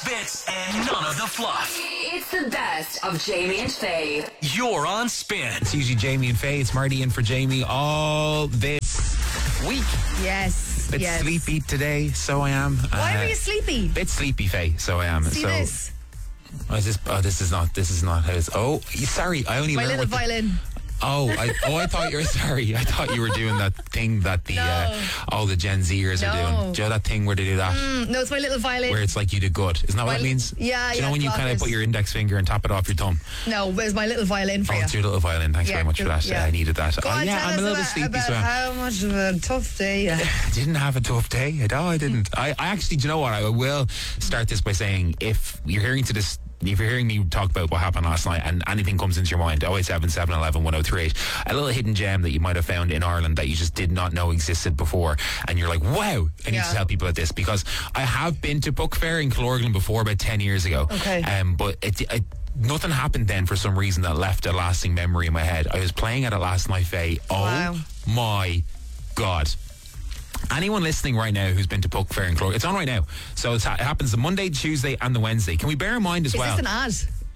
bits and none of the fluff. It's the best of Jamie and Faye. You're on Spin. It's usually Jamie and Faye. It's Marty in for Jamie all this week. Yes. Bit yes. sleepy today, so I am. Why were you sleepy? Bit sleepy, Faye, so I am. See so this. this is not how it's. Oh, sorry, I only My learned little what violin. I thought you were sorry. I thought you were doing that thing that all the Gen Zers are doing. Do you know that thing where they do that? No, it's my little violin. Where it's like you did good. Isn't that what it means? Yeah, Do you know when you kind of put your index finger and tap it off your thumb? No, but it's my little violin for you. It's your little violin. Thanks very much for that. Yeah. I needed that. Go on, tell I'm us a little bit sleepy. about So how much of a tough day. I didn't have a tough day. No, I didn't. I actually, do you know what? I will start this by saying, if you're hearing me talk about what happened last night and anything comes into your mind, 087 711 1038, a little hidden gem that you might have found in Ireland that you just did not know existed before, and you're like, wow, I need to tell people about this, because I have been to Book Fair in Killorglin before about 10 years ago. Okay. But nothing happened then for some reason that left a lasting memory in my head. I was playing at it last night, Faye. Wow. Oh my God. Anyone listening right now who's been to Book Fair in Clore, it's on right now. So it happens the Monday, Tuesday and the Wednesday. Can we bear in mind as well? Is this an ad?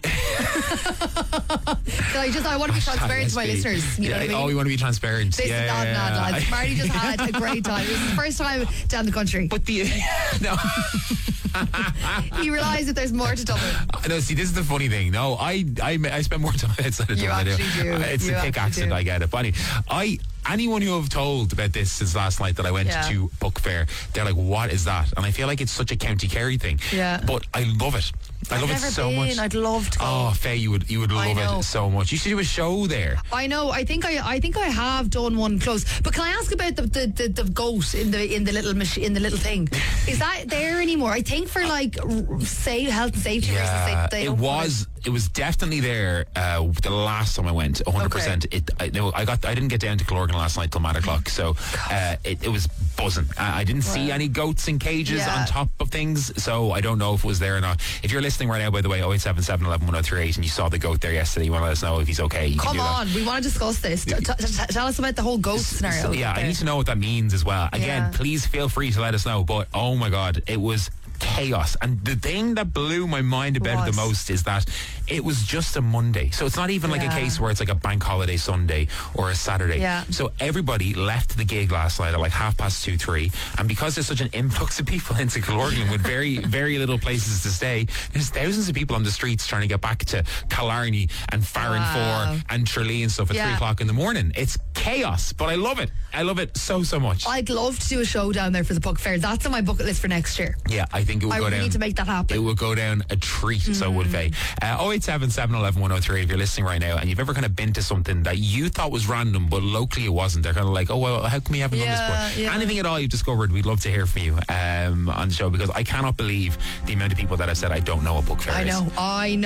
I want to be transparent to my listeners. You know what I mean? Oh, you want to be transparent. This is not an ad, lads. Marty just had a great time. It was his first time down the country. But no. He realised that there's more to Dublin. No, see, this is the funny thing. No, I spend more time outside of Dublin. You actually do. It's a thick accent, I get it. But anyway, anyone who I've told about this since last night that I went to Book Fair, they're like, what is that? And I feel like it's such a County Kerry thing. Yeah. But I love it. I love it so much. I'd love to go. Oh, Faye, you would love it so much. You should do a show there. I know. I think I have done one close. But can I ask about the goat in the little machine, in the little thing? Is that there anymore? I think for like health and safety reasons. It was definitely there the last time I went. 100%. Okay. I didn't get down to Killorglin last night till 9 o'clock, so it was buzzing. I didn't see any goats in cages on top of things, so I don't know if it was there or not. If you're listening right now, by the way, 087 711 1038, and you saw the goat there yesterday, you want to let us know if he's okay. Come on, we want to discuss this. Tell us about the whole goat scenario. Yeah, I need to know what that means as well. Again, please feel free to let us know, but oh my God, it was chaos. And the thing that blew my mind about it the most is that it was just a Monday. So it's not even like a case where it's like a bank holiday Sunday or a Saturday. Yeah. So everybody left the gig last night at like 2:30, 3. And because there's such an influx of people into Killorglin with very, very little places to stay, there's thousands of people on the streets trying to get back to Killarney and Farranfore and Tralee and stuff at 3 o'clock in the morning. It's chaos, but I love it. I love it so much. I'd love to do a show down there for the Book Fair. That's on my bucket list for next year. Yeah, I think it will go down. I need to make that happen. It will go down a treat, so would Faye. 087 711 1038 if you're listening right now and you've ever kind of been to something that you thought was random, but locally it wasn't. They're kind of like, oh, well, how come you haven't done this before? Yeah. Anything at all you've discovered, we'd love to hear from you on the show, because I cannot believe the amount of people that have said I don't know what Book Fair is. I know.